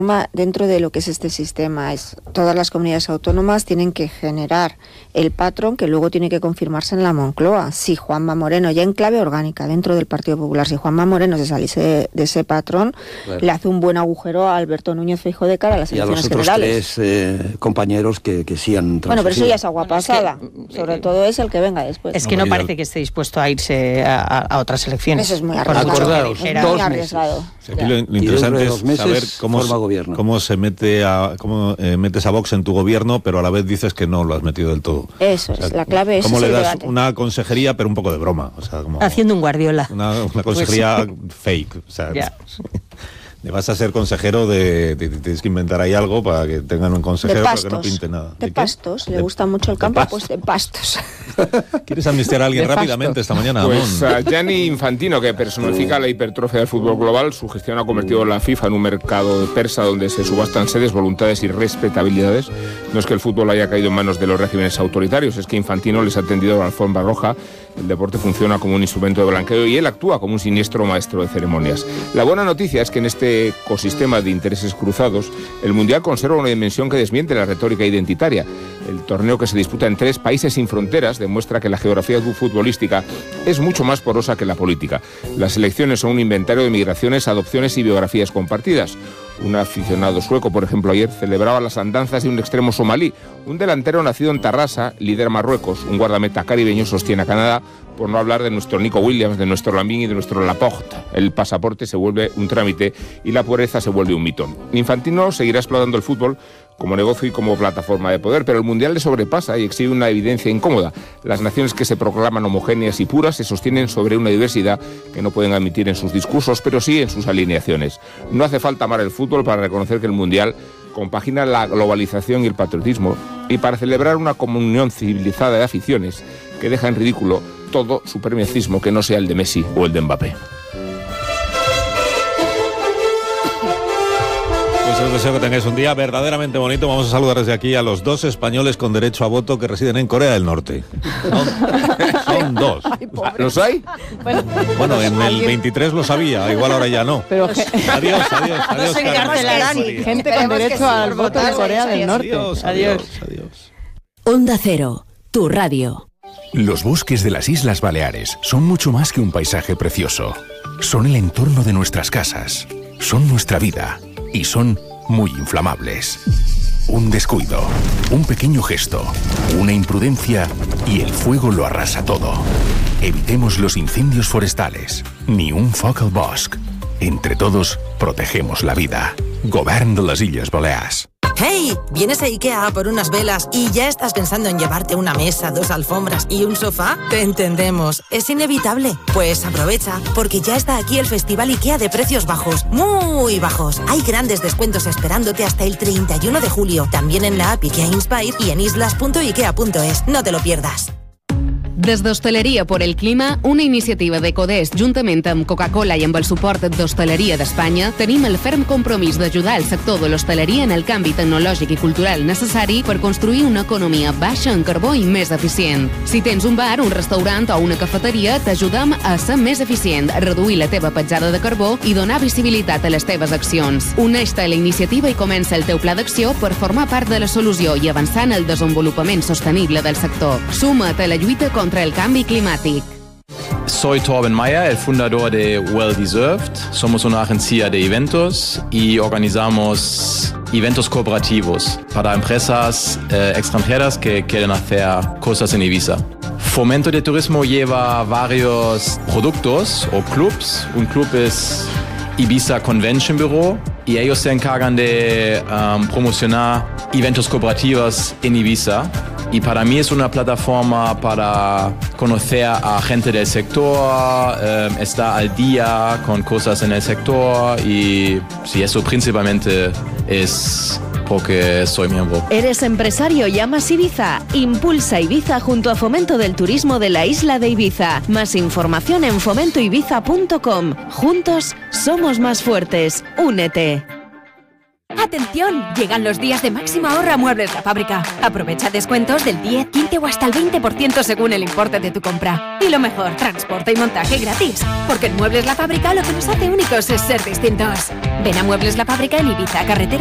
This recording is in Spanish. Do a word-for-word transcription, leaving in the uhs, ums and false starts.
Dentro de lo que es este sistema, es todas las comunidades autónomas tienen que generar el patrón que luego tiene que confirmarse en la Moncloa. Si Juanma Moreno, ya en clave orgánica dentro del Partido Popular, si Juanma Moreno se saliese de, de ese patrón, claro, le hace un buen agujero a Alberto Núñez Feijóo de cara a las elecciones generales. Y a los otros generales. tres eh, compañeros que, que sí han Bueno, pero eso ya es agua bueno, pasada. Es que, sobre eh, todo es el que venga después. Es que no, no parece que esté dispuesto a irse a, a otras elecciones. Eso es muy arriesgado. Acordados, es muy dos arriesgado. Sí, aquí lo, lo interesante es saber cómo, cómo se mete a cómo eh, metes a Vox en tu gobierno, pero a la vez dices que no lo has metido del todo. Eso, o sea, es la clave. Es cómo le das debate. Una consejería, pero un poco de broma, o sea, como haciendo un Guardiola. Una, una consejería pues, fake, o sea. Yeah. Le vas a ser consejero de, de, de... Tienes que inventar ahí algo para que tengan un consejero pero que no pinte nada. De, de pastos. ¿Le de, gusta mucho el campo? Pues de pastos. ¿Quieres amnistiar a alguien de rápidamente pasto. Esta mañana? Pues uh, Gianni Infantino, que personifica la hipertrofia del fútbol global, su gestión ha convertido la FIFA en un mercado persa donde se subastan sedes, voluntades y respetabilidades. No es que el fútbol haya caído en manos de los regímenes autoritarios, es que Infantino les ha tendido la alfombra roja. El deporte funciona como un instrumento de blanqueo y él actúa como un siniestro maestro de ceremonias. La buena noticia es que en este ecosistema de intereses cruzados, el Mundial conserva una dimensión que desmiente la retórica identitaria. El torneo, que se disputa en tres países sin fronteras, demuestra que la geografía futbolística es mucho más porosa que la política. Las selecciones son un inventario de migraciones, adopciones y biografías compartidas. Un aficionado sueco, por ejemplo, ayer celebraba las andanzas de un extremo somalí. Un delantero nacido en Tarrasa lidera Marruecos. Un guardameta caribeño sostiene a Canadá, por no hablar de nuestro Nico Williams, de nuestro Lamine y de nuestro Laporte. El pasaporte se vuelve un trámite y la pureza se vuelve un mito. Infantino seguirá explotando el fútbol como negocio y como plataforma de poder, pero el Mundial le sobrepasa y exhibe una evidencia incómoda. Las naciones que se proclaman homogéneas y puras se sostienen sobre una diversidad que no pueden admitir en sus discursos, pero sí en sus alineaciones. No hace falta amar el fútbol para reconocer que el Mundial compagina la globalización y el patriotismo y para celebrar una comunión civilizada de aficiones que deja en ridículo todo supremacismo que no sea el de Messi o el de Mbappé. Os deseo que tengáis un día verdaderamente bonito. Vamos a saludar desde aquí a los dos españoles con derecho a voto que residen en Corea del Norte. Son, son dos. Ay, ¿los hay? Bueno, bueno, en el veintitrés los había, igual ahora ya no. Pero adiós, adiós, adiós. No se encarcelarán gente con derecho al voto de Corea del Norte. Adiós, adiós, adiós. Onda Cero, tu radio. Los bosques de las Islas Baleares son mucho más que un paisaje precioso. Son el entorno de nuestras casas, son nuestra vida y son muy inflamables. Un descuido, un pequeño gesto, una imprudencia y el fuego lo arrasa todo. Evitemos los incendios forestales, ni un foc al bosc. Entre todos, protegemos la vida. Govern de las Illes Balears. ¡Hey! ¿Vienes a IKEA por unas velas y ya estás pensando en llevarte una mesa, dos alfombras y un sofá? Te entendemos, es inevitable. Pues aprovecha, porque ya está aquí el Festival IKEA de precios bajos, muy bajos. Hay grandes descuentos esperándote hasta el treinta y uno de julio, también en la app IKEA Inspire y en islas punto ikea punto es. No te lo pierdas. Des d'Hostaleria por el Clima, una iniciativa de Codés juntament amb Coca-Cola i amb el suport d'Hostaleria d'Espanya, tenim el ferm compromís d'ajudar el sector de l'hostaleria en el canvi tecnològic i cultural necessari per construir una economia baixa en carbó i més eficient. Si tens un bar, un restaurant o una cafeteria, t'ajudem a ser més eficient, a reduir la teva petjada de carbó i donar visibilitat a les teves accions. Uneix-te a la iniciativa i comença el teu pla d'acció per formar part de la solució i avançar en el desenvolupament sostenible del sector. Suma't a la lluita contra el cambio climático. Soy Torben Mayer, el fundador de Well Deserved. Somos una agencia de eventos y organizamos eventos cooperativos para empresas eh, extranjeras que quieren hacer cosas en Ibiza. Fomento de Turismo lleva varios productos o clubs. Un club es Ibiza Convention Bureau y ellos se encargan de um, promocionar eventos cooperativos en Ibiza. Y para mí es una plataforma para conocer a gente del sector, eh, estar al día con cosas en el sector y sí, eso principalmente es porque soy miembro. ¿Eres empresario y amas Ibiza? Impulsa Ibiza junto a Fomento del Turismo de la isla de Ibiza. Más información en fomento ibiza punto com. Juntos somos más fuertes. Únete. ¡Atención! Llegan los días de máximo ahorro a Muebles La Fábrica. Aprovecha descuentos del diez, quince o hasta el veinte por ciento según el importe de tu compra. Y lo mejor, transporte y montaje gratis. Porque en Muebles La Fábrica lo que nos hace únicos es ser distintos. Ven a Muebles La Fábrica en Ibiza, carretera